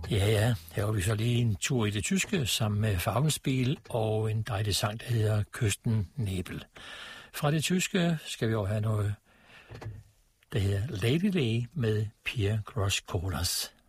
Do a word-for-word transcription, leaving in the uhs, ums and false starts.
Ja, ja. Her var vi så lige en tur i det tyske sammen med Farvenspiel og en dejlig sang, der hedder Kysten Nebel. Fra det tyske skal vi også have noget, der hedder Lady Lay med Pierre Cross Callers.